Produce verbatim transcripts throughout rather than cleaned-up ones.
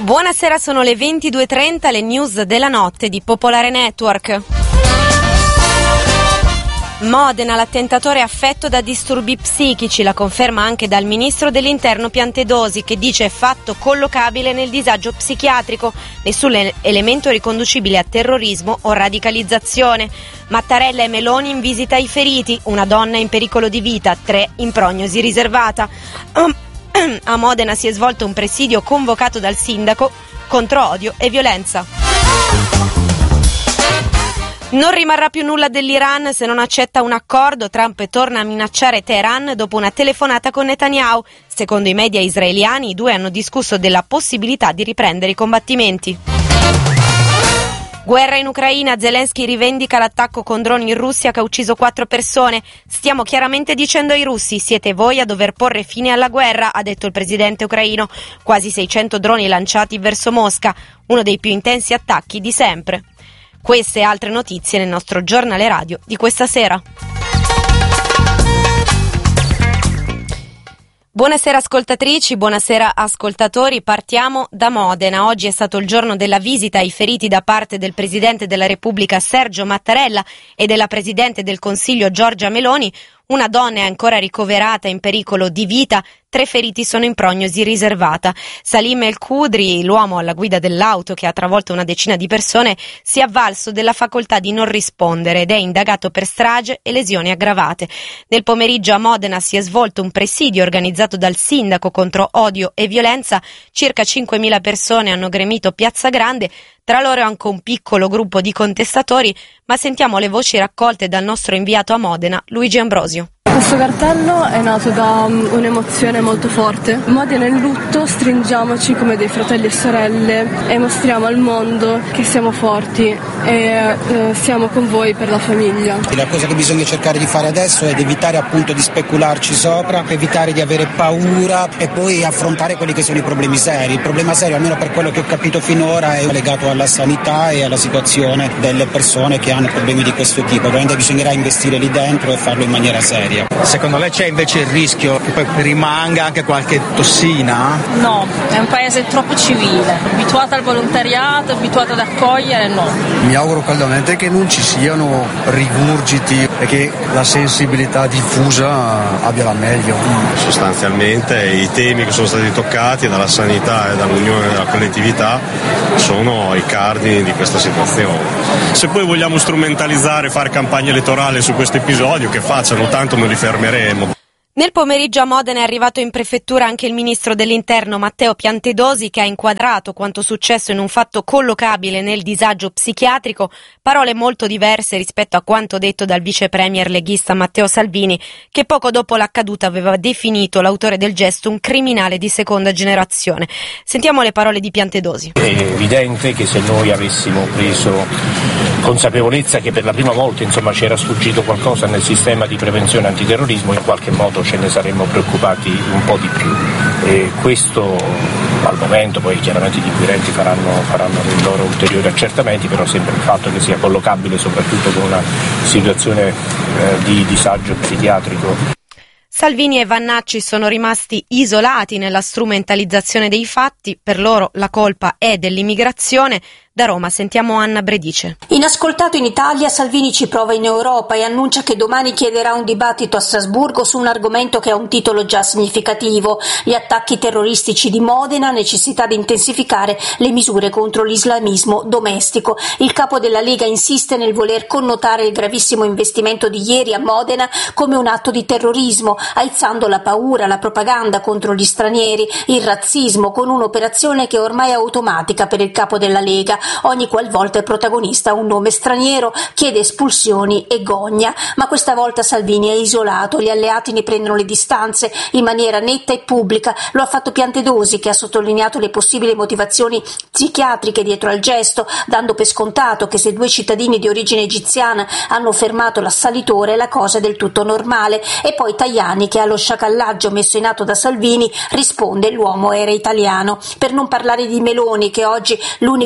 Buonasera, sono le ventidue e trenta, le news della notte di Popolare Network. Modena, l'attentatore affetto da disturbi psichici, la conferma anche dal ministro dell'interno Piantedosi, che dice è fatto collocabile nel disagio psichiatrico, nessun elemento riconducibile a terrorismo o radicalizzazione. Mattarella e Meloni in visita ai feriti, una donna in pericolo di vita, tre in prognosi riservata. A Modena si è svolto un presidio convocato dal sindaco contro odio e violenza. Non rimarrà più nulla dell'Iran se non accetta un accordo. Trump torna a minacciare Teheran dopo una telefonata con Netanyahu. Secondo i media israeliani, i due hanno discusso della possibilità di riprendere i combattimenti. Guerra in Ucraina, Zelensky rivendica l'attacco con droni in Russia che ha ucciso quattro persone. Stiamo chiaramente dicendo ai russi, siete voi a dover porre fine alla guerra, ha detto il presidente ucraino. Quasi seicento droni lanciati verso Mosca, uno dei più intensi attacchi di sempre. Queste e altre notizie nel nostro giornale radio di questa sera. Buonasera ascoltatrici, buonasera ascoltatori, partiamo da Modena. Oggi è stato il giorno della visita ai feriti da parte del Presidente della Repubblica Sergio Mattarella e della Presidente del Consiglio Giorgia Meloni. Una donna è ancora ricoverata in pericolo di vita, tre feriti sono in prognosi riservata. Salim El Khudri, l'uomo alla guida dell'auto che ha travolto una decina di persone, si è avvalso della facoltà di non rispondere ed è indagato per strage e lesioni aggravate. Nel pomeriggio a Modena si è svolto un presidio organizzato dal sindaco contro odio e violenza. Circa cinquemila persone hanno gremito Piazza Grande, tra loro anche un piccolo gruppo di contestatori, ma sentiamo le voci raccolte dal nostro inviato a Modena, Luigi Ambrosio. Questo cartello è nato da um, un'emozione molto forte. Modena in lutto, stringiamoci come dei fratelli e sorelle e mostriamo al mondo che siamo forti e eh, siamo con voi per la famiglia. La cosa che bisogna cercare di fare adesso è di evitare appunto di specularci sopra, evitare di avere paura e poi affrontare quelli che sono i problemi seri. Il problema serio, almeno per quello che ho capito finora, è legato alla sanità e alla situazione delle persone che hanno problemi di questo tipo. Ovviamente bisognerà investire lì dentro e farlo in maniera seria. Secondo lei c'è invece il rischio che poi rimanga anche qualche tossina? No, è un paese troppo civile, abituato al volontariato, abituato ad accogliere, no. Mi auguro caldamente che non ci siano rigurgiti e che la sensibilità diffusa abbia la meglio. Sostanzialmente i temi che sono stati toccati dalla sanità e dall'unione della collettività sono i cardini di questa situazione. Se poi vogliamo strumentalizzare, fare campagna elettorale su questo episodio, che facciano, tanto non li fermeremo. Nel pomeriggio a Modena è arrivato in prefettura anche il ministro dell'interno Matteo Piantedosi, che ha inquadrato quanto successo in un fatto collocabile nel disagio psichiatrico, parole molto diverse rispetto a quanto detto dal vice premier leghista Matteo Salvini, che poco dopo l'accaduto aveva definito l'autore del gesto un criminale di seconda generazione. Sentiamo le parole di Piantedosi. È evidente che se noi avessimo preso consapevolezza che per la prima volta insomma c'era sfuggito qualcosa nel sistema di prevenzione antiterrorismo, in qualche modo ce ne saremmo preoccupati un po' di più, e questo al momento poi chiaramente gli inquirenti faranno, faranno i loro ulteriori accertamenti, però sembra il fatto che sia collocabile soprattutto con una situazione eh, di disagio psichiatrico. Salvini e Vannacci sono rimasti isolati nella strumentalizzazione dei fatti, per loro la colpa è dell'immigrazione. Da Roma sentiamo Anna Bredice. Inascoltato in Italia, Salvini ci prova in Europa e annuncia che domani chiederà un dibattito a Strasburgo su un argomento che ha un titolo già significativo: gli attacchi terroristici di Modena, necessità di intensificare le misure contro l'islamismo domestico. Il capo della Lega insiste nel voler connotare il gravissimo investimento di ieri a Modena come un atto di terrorismo, aizzando la paura, la propaganda contro gli stranieri, il razzismo, con un'operazione che ormai è automatica per il capo della Lega. Ogni qualvolta è protagonista un nome straniero, chiede espulsioni e gogna, ma questa volta Salvini è isolato, gli alleati ne prendono le distanze in maniera netta e pubblica. Lo ha fatto Piantedosi, che ha sottolineato le possibili motivazioni psichiatriche dietro al gesto, dando per scontato che se due cittadini di origine egiziana hanno fermato l'assalitore la cosa è del tutto normale. E poi Tajani, che allo sciacallaggio messo in atto da Salvini risponde: l'uomo era italiano. Per non parlare di Meloni, che oggi l'unica dichiarazione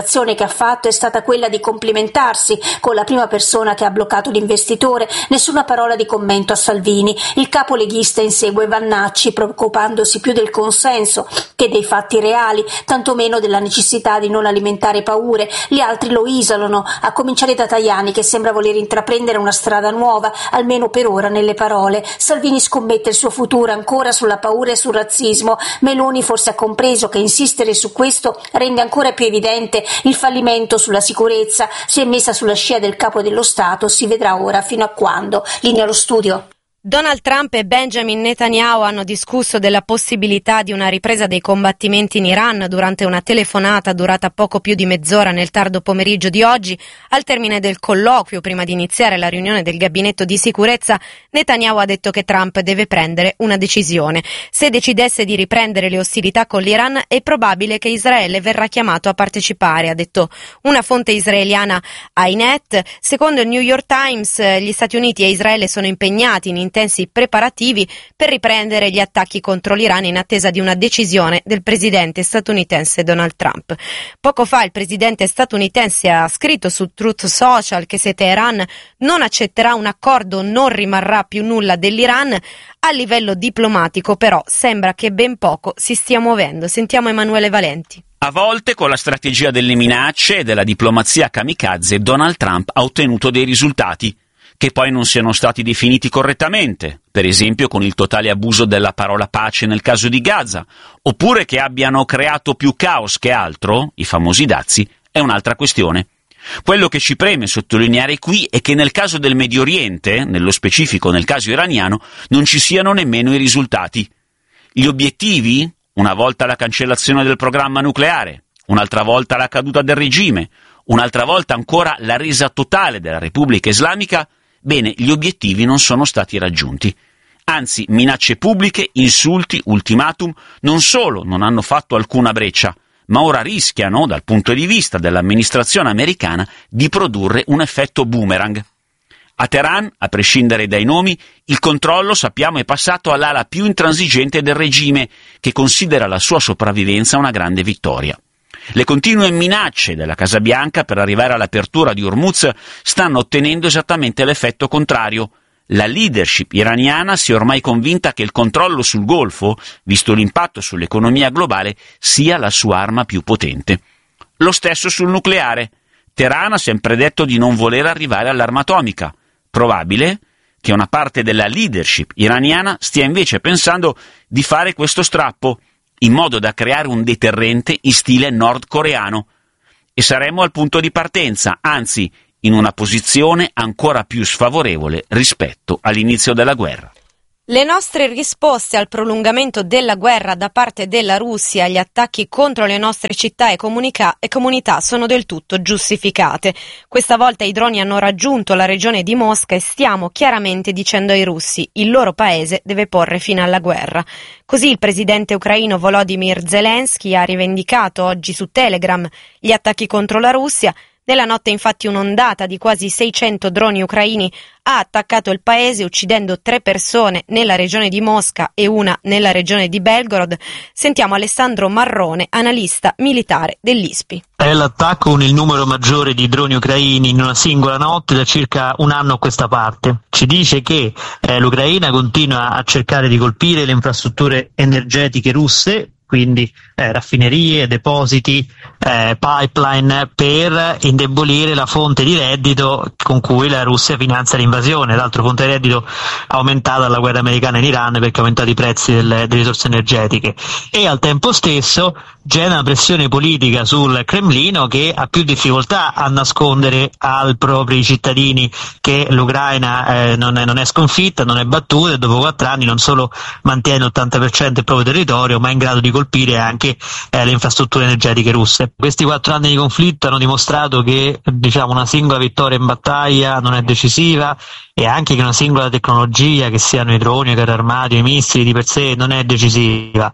dichiarazione che ha fatto è stata quella di complimentarsi con la prima persona che ha bloccato l'investitore. Nessuna parola di commento a Salvini. Il capo leghista insegue Vannacci, preoccupandosi più del consenso che dei fatti reali, tantomeno della necessità di non alimentare paure. Gli altri lo isolano, a cominciare da Tajani, che sembra voler intraprendere una strada nuova, almeno per ora nelle parole. Salvini scommette il suo futuro ancora sulla paura e sul razzismo. Meloni forse ha compreso che insistere su questo rende ancora più evidente il fallimento sulla sicurezza. Si è messa sulla scia del capo dello Stato, si vedrà ora fino a quando. Linea allo studio. Donald Trump e Benjamin Netanyahu hanno discusso della possibilità di una ripresa dei combattimenti in Iran durante una telefonata durata poco più di mezz'ora nel tardo pomeriggio di oggi. Al termine del colloquio, prima di iniziare la riunione del gabinetto di sicurezza, Netanyahu ha detto che Trump deve prendere una decisione. Se decidesse di riprendere le ostilità con l'Iran, è probabile che Israele verrà chiamato a partecipare, ha detto una fonte israeliana a Ynet. Secondo il New York Times, gli Stati Uniti e Israele sono impegnati in intensi preparativi per riprendere gli attacchi contro l'Iran in attesa di una decisione del presidente statunitense Donald Trump. Poco fa il presidente statunitense ha scritto su Truth Social che se Teheran non accetterà un accordo non rimarrà più nulla dell'Iran. A livello diplomatico però sembra che ben poco si stia muovendo. Sentiamo Emanuele Valenti. A volte con la strategia delle minacce e della diplomazia kamikaze Donald Trump ha ottenuto dei risultati che poi non siano stati definiti correttamente, per esempio con il totale abuso della parola pace nel caso di Gaza, oppure che abbiano creato più caos che altro, i famosi dazi, è un'altra questione. Quello che ci preme sottolineare qui è che nel caso del Medio Oriente, nello specifico nel caso iraniano, non ci siano nemmeno i risultati. Gli obiettivi, una volta la cancellazione del programma nucleare, un'altra volta la caduta del regime, un'altra volta ancora la resa totale della Repubblica Islamica, bene, gli obiettivi non sono stati raggiunti. Anzi, minacce pubbliche, insulti, ultimatum, non solo non hanno fatto alcuna breccia, ma ora rischiano, dal punto di vista dell'amministrazione americana, di produrre un effetto boomerang. A Teheran, a prescindere dai nomi, il controllo, sappiamo, è passato all'ala più intransigente del regime, che considera la sua sopravvivenza una grande vittoria. Le continue minacce della Casa Bianca per arrivare all'apertura di Hormuz stanno ottenendo esattamente l'effetto contrario. La leadership iraniana si è ormai convinta che il controllo sul Golfo, visto l'impatto sull'economia globale, sia la sua arma più potente. Lo stesso sul nucleare. Teheran ha sempre detto di non voler arrivare all'arma atomica. Probabile che una parte della leadership iraniana stia invece pensando di fare questo strappo, in modo da creare un deterrente in stile nordcoreano. E saremmo al punto di partenza, anzi, in una posizione ancora più sfavorevole rispetto all'inizio della guerra. Le nostre risposte al prolungamento della guerra da parte della Russia agli attacchi contro le nostre città e, comunica- e comunità sono del tutto giustificate. Questa volta i droni hanno raggiunto la regione di Mosca e stiamo chiaramente dicendo ai russi: il loro paese deve porre fine alla guerra. Così il presidente ucraino Volodymyr Zelensky ha rivendicato oggi su Telegram gli attacchi contro la Russia. Nella notte infatti un'ondata di quasi seicento droni ucraini ha attaccato il paese uccidendo tre persone nella regione di Mosca e una nella regione di Belgorod. Sentiamo Alessandro Marrone, analista militare dell'I S P I. È l'attacco con il numero maggiore di droni ucraini in una singola notte da circa un anno a questa parte. Ci dice che eh, l'Ucraina continua a cercare di colpire le infrastrutture energetiche russe, quindi eh, raffinerie, depositi, eh, pipeline, per indebolire la fonte di reddito con cui la Russia finanzia l'invasione. L'altro fonte di reddito aumentata dalla guerra americana in Iran perché ha aumentato i prezzi delle, delle risorse energetiche, e al tempo stesso genera una pressione politica sul Cremlino, che ha più difficoltà a nascondere ai propri cittadini che l'Ucraina eh, non, è, non è sconfitta, non è battuta, e dopo quattro anni non solo mantiene l'ottanta per cento del proprio territorio, ma è in grado di colpire anche eh, le infrastrutture energetiche russe. Questi quattro anni di conflitto hanno dimostrato che, diciamo, una singola vittoria in battaglia non è decisiva, e anche che una singola tecnologia, che siano i droni, i carri armati, i missili, di per sé non è decisiva.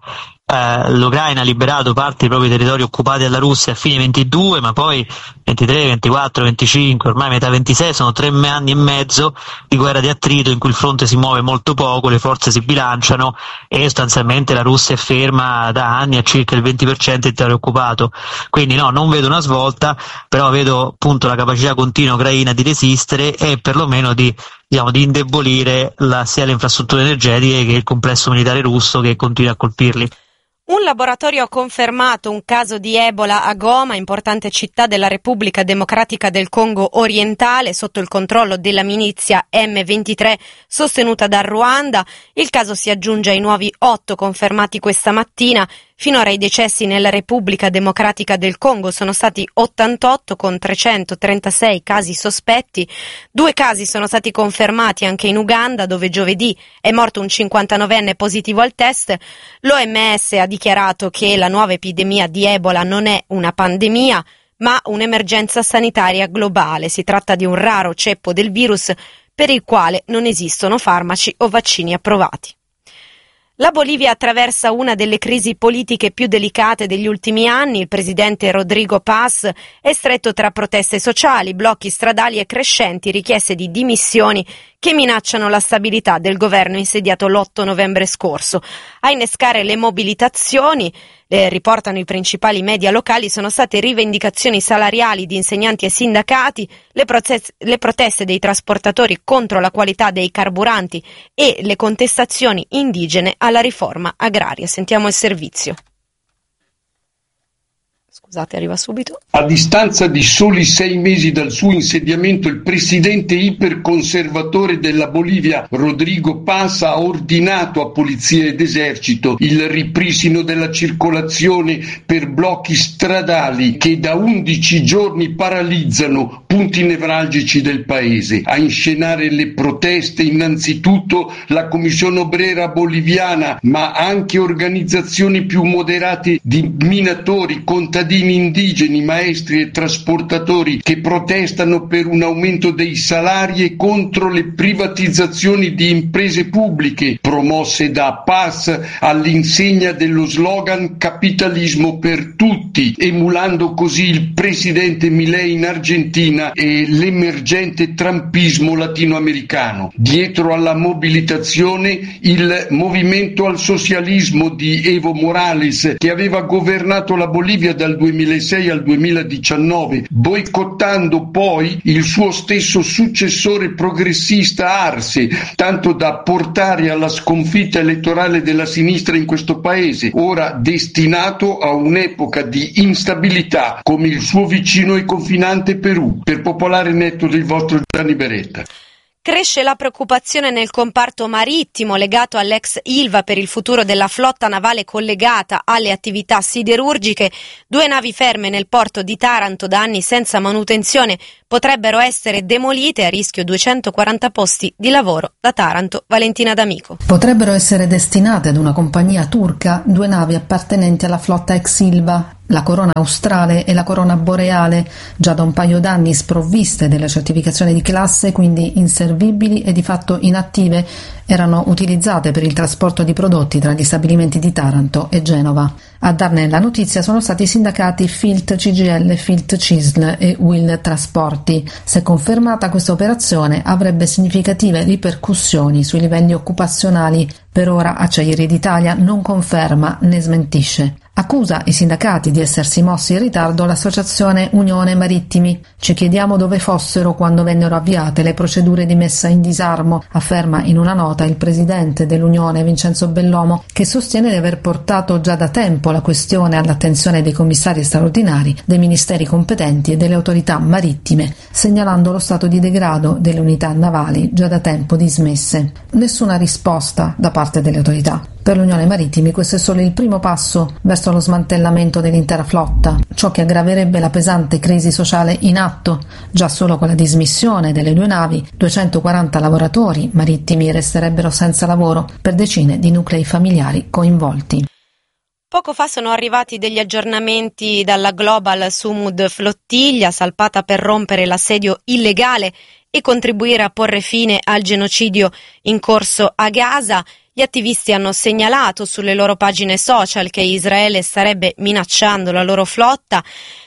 eh, l'Ucraina ha liberato parte dei propri territori occupati dalla Russia a fine ventidue, ma poi ventitré, ventiquattro, venticinque, ormai metà ventisei, sono tre anni e mezzo di guerra di attrito in cui il fronte si muove molto poco, le forze si bilanciano e sostanzialmente la Russia è ferma da anni a circa il venti per cento del territorio occupato. Quindi no, non vedo una svolta, però vedo appunto la capacità continua ucraina di resistere e perlomeno di, diciamo, di indebolire la, sia le infrastrutture energetiche che il complesso militare russo che continua a colpirli. Un laboratorio ha confermato un caso di Ebola a Goma, importante città della Repubblica Democratica del Congo orientale, sotto il controllo della milizia emme ventitré sostenuta dal Ruanda. Il caso si aggiunge ai nuovi otto confermati questa mattina. Finora i decessi nella Repubblica Democratica del Congo sono stati ottantotto con trecentotrentasei casi sospetti. Due casi sono stati confermati anche in Uganda, dove giovedì è morto un cinquantanovenne positivo al test. L'O M S ha dichiarato che la nuova epidemia di Ebola non è una pandemia, ma un'emergenza sanitaria globale. Si tratta di un raro ceppo del virus per il quale non esistono farmaci o vaccini approvati. La Bolivia attraversa una delle crisi politiche più delicate degli ultimi anni. Il presidente Rodrigo Paz è stretto tra proteste sociali, blocchi stradali e crescenti richieste di dimissioni che minacciano la stabilità del governo insediato l'otto novembre scorso. A innescare le mobilitazioni, eh, riportano i principali media locali, sono state rivendicazioni salariali di insegnanti e sindacati, le, proces- le proteste dei trasportatori contro la qualità dei carburanti e le contestazioni indigene alla riforma agraria. Sentiamo il servizio. Scusate, arriva subito. A distanza di soli sei mesi dal suo insediamento, il presidente iperconservatore della Bolivia, Rodrigo Paz, ha ordinato a polizia ed esercito il ripristino della circolazione per blocchi stradali che da undici giorni paralizzano punti nevralgici del paese. A inscenare le proteste innanzitutto la Commissione Obrera Boliviana, ma anche organizzazioni più moderate di minatori, contadini, indigeni, maestri e trasportatori che protestano per un aumento dei salari e contro le privatizzazioni di imprese pubbliche promosse da Paz all'insegna dello slogan capitalismo per tutti, emulando così il presidente Milei in Argentina e l'emergente trumpismo latinoamericano. Dietro alla mobilitazione il movimento al socialismo di Evo Morales, che aveva governato la Bolivia dal duemilasei al duemiladiciannove, boicottando poi il suo stesso successore progressista Arce, tanto da portare alla sconfitta elettorale della sinistra in questo paese, ora destinato a un'epoca di instabilità come il suo vicino e confinante Perù. Per Popolare Netto del vostro Gianni Beretta. Cresce la preoccupazione nel comparto marittimo legato all'ex Ilva per il futuro della flotta navale collegata alle attività siderurgiche. Due navi ferme nel porto di Taranto da anni senza manutenzione potrebbero essere demolite, a rischio duecentoquaranta posti di lavoro. Da Taranto, Valentina D'Amico. Potrebbero essere destinate ad una compagnia turca due navi appartenenti alla flotta ex Ilva, la Corona Australe e la Corona Boreale, già da un paio d'anni sprovviste della certificazione di classe, quindi inservibili e di fatto inattive, erano utilizzate per il trasporto di prodotti tra gli stabilimenti di Taranto e Genova. A darne la notizia sono stati i sindacati Filt C G L, Filt C I S L e Will Trasporti. Se confermata, questa operazione avrebbe significative ripercussioni sui livelli occupazionali. Per ora Acciaierie d'Italia non conferma né smentisce. Accusa i sindacati di essersi mossi in ritardo l'associazione Unione Marittimi. Ci chiediamo dove fossero quando vennero avviate le procedure di messa in disarmo, afferma in una nota il presidente dell'Unione Vincenzo Bellomo, che sostiene di aver portato già da tempo la questione all'attenzione dei commissari straordinari, dei ministeri competenti e delle autorità marittime, segnalando lo stato di degrado delle unità navali già da tempo dismesse. Nessuna risposta da parte delle autorità. Per l'Unione Marittimi questo è solo il primo passo verso lo smantellamento dell'intera flotta, ciò che aggraverebbe la pesante crisi sociale in atto. Già solo con la dismissione delle due navi, duecentoquaranta lavoratori marittimi resterebbero senza lavoro, per decine di nuclei familiari coinvolti. Poco fa sono arrivati degli aggiornamenti dalla Global Sumud Flottiglia, salpata per rompere l'assedio illegale e contribuire a porre fine al genocidio in corso a Gaza. Gli attivisti hanno segnalato sulle loro pagine social che Israele starebbe minacciando la loro flotta.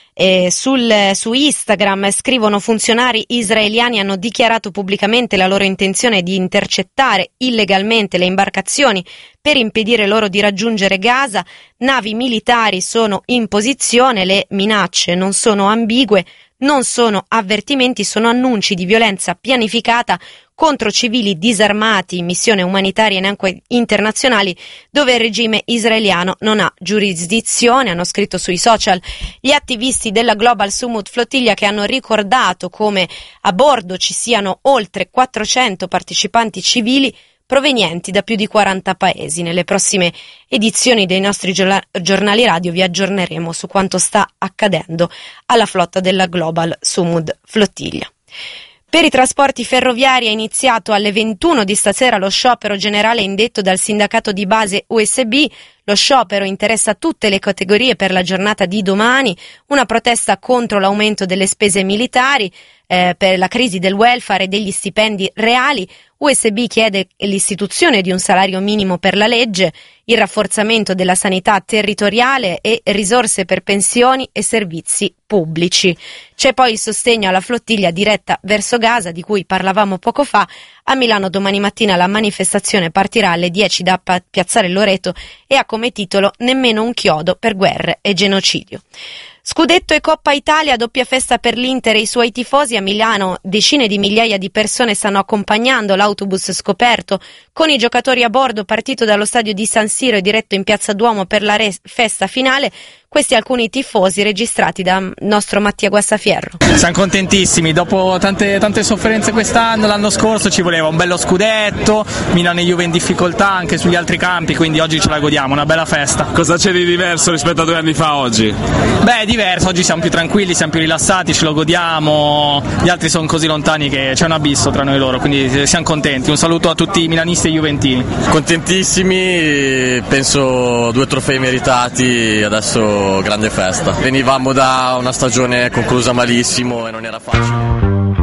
E sul, su Instagram scrivono: funzionari israeliani hanno dichiarato pubblicamente la loro intenzione di intercettare illegalmente le imbarcazioni per impedire loro di raggiungere Gaza. Navi militari sono in posizione, le minacce non sono ambigue, non sono avvertimenti, sono annunci di violenza pianificata contro civili disarmati in missioni umanitarie in acque internazionali dove il regime israeliano non ha giurisdizione, hanno scritto sui social gli attivisti della Global Summit Flottiglia, che hanno ricordato come a bordo ci siano oltre quattrocento partecipanti civili provenienti da più di quaranta paesi. Nelle prossime edizioni dei nostri giornali radio vi aggiorneremo su quanto sta accadendo alla flotta della Global Summit Flottiglia. Per i trasporti ferroviari è iniziato alle ventuno di stasera lo sciopero generale indetto dal sindacato di base U S B. Lo sciopero interessa tutte le categorie per la giornata di domani, una protesta contro l'aumento delle spese militari, eh, per la crisi del welfare e degli stipendi reali. U S B chiede l'istituzione di un salario minimo per la legge, il rafforzamento della sanità territoriale e risorse per pensioni e servizi pubblici. C'è poi il sostegno alla flottiglia diretta verso Gaza, di cui parlavamo poco fa. A Milano domani mattina la manifestazione partirà alle dieci da Piazzale Loreto e ha come titolo "Nemmeno un chiodo per guerre e genocidio". Scudetto e Coppa Italia, doppia festa per l'Inter e i suoi tifosi. A Milano decine di migliaia di persone stanno accompagnando l'autobus scoperto con i giocatori a bordo, partito dallo stadio di San Siro e diretto in Piazza Duomo per la re- festa finale. Questi alcuni tifosi registrati da nostro Mattia Guassafierro. Siamo contentissimi, dopo tante, tante sofferenze quest'anno, l'anno scorso ci voleva un bello scudetto, Milano e Juve in difficoltà anche sugli altri campi, quindi oggi ce la godiamo, una bella festa. Cosa c'è di diverso rispetto a due anni fa oggi? Beh, è diverso, oggi siamo più tranquilli, siamo più rilassati, ce lo godiamo, gli altri sono così lontani che c'è un abisso tra noi e loro, quindi siamo contenti. Un saluto a tutti i milanisti e juventini. Contentissimi, penso due trofei meritati, adesso grande festa. Venivamo da una stagione conclusa malissimo e non era facile.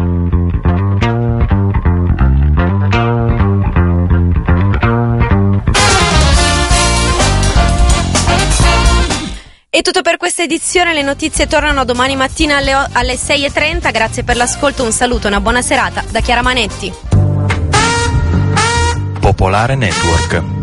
È tutto per questa edizione, le notizie tornano domani mattina alle, alle sei e trenta. Grazie per l'ascolto, un saluto, una buona serata da Chiara Manetti. Popolare Network.